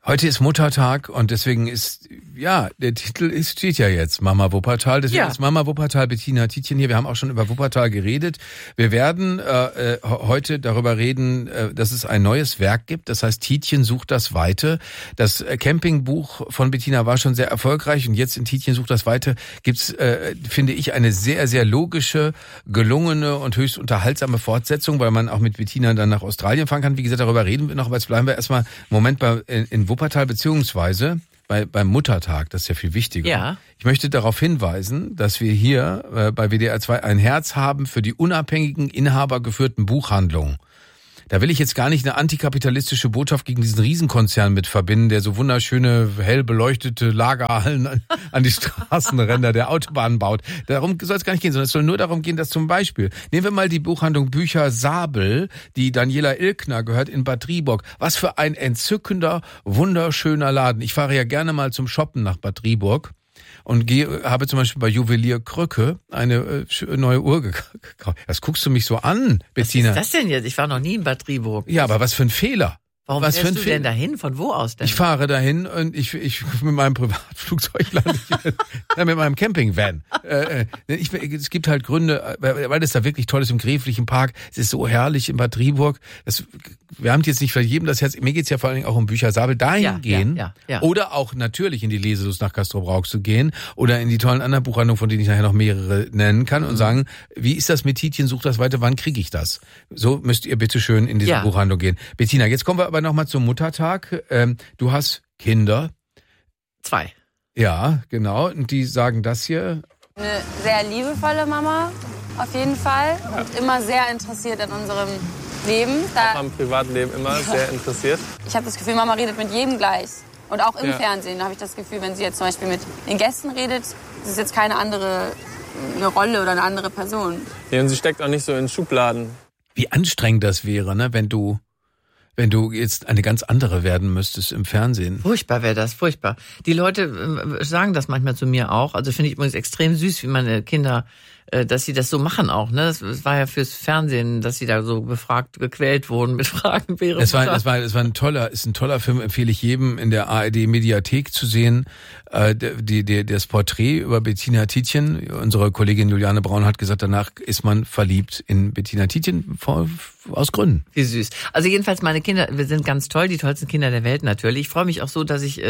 Heute ist Muttertag und deswegen ist, der Titel steht ja jetzt Mama Wuppertal. Deswegen ist Mama Wuppertal Bettina Tietjen hier. Wir haben auch schon über Wuppertal geredet. Wir werden heute darüber reden, dass es ein neues Werk gibt. Das heißt, Tietjen sucht das Weite. Das Campingbuch von Bettina war schon sehr erfolgreich und jetzt in Tietjen sucht das Weite gibt's, finde ich, eine sehr, sehr logische, gelungene und höchst unterhaltsame Fortsetzung, weil man auch mit Bettina dann nach Australien fahren kann. Wie gesagt, darüber reden wir noch, aber jetzt bleiben wir erstmal einen Moment in Wuppertal, beziehungsweise beim Muttertag, das ist ja viel wichtiger. Ja. Ich möchte darauf hinweisen, dass wir hier bei WDR 2 ein Herz haben für die unabhängigen, inhabergeführten Buchhandlungen. Da will ich jetzt gar nicht eine antikapitalistische Botschaft gegen diesen Riesenkonzern mit verbinden, der so wunderschöne, hell beleuchtete Lagerhallen an die Straßenränder der Autobahn baut. Darum soll es gar nicht gehen, sondern es soll nur darum gehen, dass zum Beispiel, nehmen wir mal die Buchhandlung Bücher Sabel, die Daniela Ilkner gehört in Bad Driburg. Was für ein entzückender, wunderschöner Laden. Ich fahre ja gerne mal zum Shoppen nach Bad Driburg. Und habe zum Beispiel bei Juwelier Krücke eine neue Uhr gekauft. Das guckst du mich so an, Bettina. Was ist das denn jetzt? Ich war noch nie in Bad Driburg. Ja, aber was für ein Fehler. Warum fährst du denn dahin? Von wo aus denn? Ich fahre dahin und ich mit meinem Privatflugzeug lande mit meinem Campingvan. Es gibt halt Gründe, weil das da wirklich toll ist im Gräflichen Park. Es ist so herrlich in Bad Driburg. Wir haben jetzt nicht für jedem das Herz. Mir geht's ja vor allen Dingen auch um Bücher Sabel. Dahin gehen. Ja. Oder auch natürlich in die Leselust nach Castrop-Rauxel zu gehen. Oder in die tollen anderen Buchhandlungen, von denen ich nachher noch mehrere nennen kann. Und sagen, wie ist das mit Tietjen? Sucht das weiter. Wann kriege ich das? So müsst ihr bitte schön in diese Buchhandlung gehen. Bettina, jetzt kommen wir aber nochmal zum Muttertag. Du hast Kinder. 2. Ja, genau. Und die sagen das hier. Eine sehr liebevolle Mama, auf jeden Fall. Und immer sehr interessiert an unserem Leben. Am Privatleben immer sehr interessiert. Ich habe das Gefühl, Mama redet mit jedem gleich. Und auch im Fernsehen habe ich das Gefühl, wenn sie jetzt zum Beispiel mit den Gästen redet, das ist jetzt keine andere Rolle oder eine andere Person. Ja, und sie steckt auch nicht so in Schubladen. Wie anstrengend das wäre, ne, wenn du jetzt eine ganz andere werden müsstest im Fernsehen. Furchtbar wäre das, furchtbar. Die Leute sagen das manchmal zu mir auch. Also finde ich übrigens extrem süß, wie meine Kinder, dass sie das so machen auch. Ne, das war ja fürs Fernsehen, dass sie da so befragt, gequält wurden mit Fragen. Es war ein toller Film, empfehle ich jedem in der ARD-Mediathek zu sehen. Das Porträt über Bettina Tietjen. Unsere Kollegin Juliane Braun hat gesagt, danach ist man verliebt in Bettina Tietjen aus Gründen. Wie süß. Also jedenfalls meine Kinder, wir sind ganz toll, die tollsten Kinder der Welt natürlich. Ich freue mich auch so, dass ich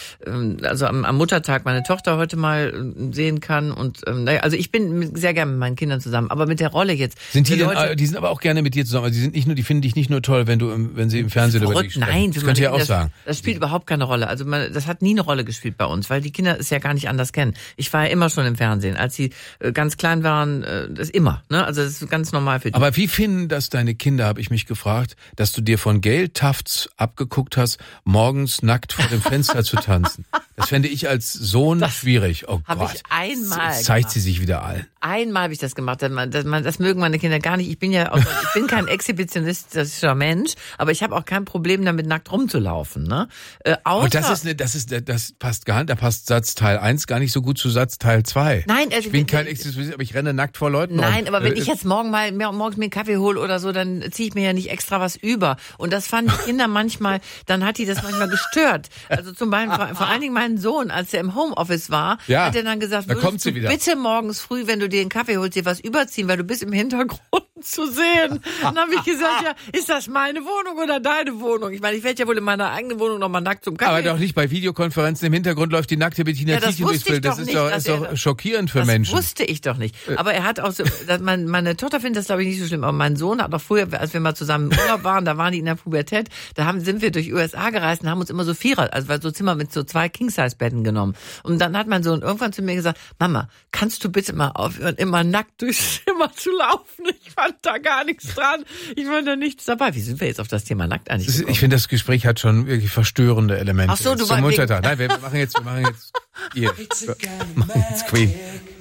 also am Muttertag meine Tochter heute mal sehen kann. Und also ich bin sehr gerne mit meinen Kindern zusammen, aber mit der Rolle jetzt. Die sind aber auch gerne mit dir zusammen. Also die finden dich nicht nur toll, wenn sie im Fernsehen über dich sprechen. Nein, das könnt ihr ja auch sagen. Das spielt überhaupt keine Rolle. Also das hat nie eine Rolle gespielt bei uns, weil die Kinder es ja gar nicht anders kennen. Ich war ja immer schon im Fernsehen, als sie ganz klein waren, das immer. Ne? Also das ist ganz normal für die. Aber wie finden das deine Kinder, habe ich mich gefragt, dass du dir von Gail Tafts abgeguckt hast, morgens nackt vor dem Fenster zu tanzen? Das fände ich als Sohn schwierig. Oh Gott. Habe ich einmal Jetzt zeigt sie sich wieder allen. Einmal habe ich das gemacht. Das mögen meine Kinder gar nicht. Ich bin kein exhibitionistischer Mensch, aber ich habe auch kein Problem damit, nackt rumzulaufen. Ne? Und das passt gar nicht. Da passt Satz Teil 1 gar nicht so gut zu Satz Teil 2. Nein, also ich bin kein Exhibitionist, aber ich renne nackt vor Leuten rum. Nein, aber wenn ich jetzt morgens mir einen Kaffee hole oder so, dann ziehe ich mir ja nicht extra was über. Und das fanden die Kinder manchmal, dann hat die das manchmal gestört. Also zum Beispiel, vor allen Dingen mein Sohn, als er im Homeoffice war, hat er dann gesagt, würdest du bitte morgens früh, wenn du dir einen Kaffee holst, dir was überziehen, weil du bist im Hintergrund zu sehen. Dann habe ich gesagt, ja, ist das meine Wohnung oder deine Wohnung? Ich meine, ich werde ja wohl in meiner eigenen Wohnung nochmal nackt zum Kaffee. Aber doch nicht bei Videokonferenzen. Im Hintergrund läuft die nackte Bettina Tietjen durchs Bild. Das ist doch schockierend für Menschen. Das wusste ich doch nicht. Aber er hat auch so, meine Tochter findet das, glaube ich, nicht so schlimm. Aber mein Sohn hat auch früher, als wir mal zusammen im Urlaub waren, da waren die in der Pubertät, sind wir durch USA gereist und haben uns immer so so Zimmer mit so 2 King-Size-Betten genommen. Und dann hat mein Sohn irgendwann zu mir gesagt, Mama, kannst du bitte mal aufhören, immer nackt durchs Zimmer zu laufen? Ich fand da gar nichts dran. Ich fand da nichts dabei. Wie sind wir jetzt auf das Thema nackt eigentlich gekommen? Ich finde, das Gespräch hat schon wirklich verstörende Elemente. Ach so, du zum Muttertag. Nein, wir machen jetzt hier. Queen.